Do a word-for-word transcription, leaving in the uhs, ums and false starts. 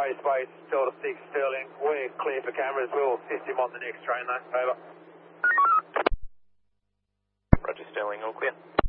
Base Base, Delta six Sterling. We're clear for cameras. We'll assist him on the next train though. Over. Roger Sterling, all clear.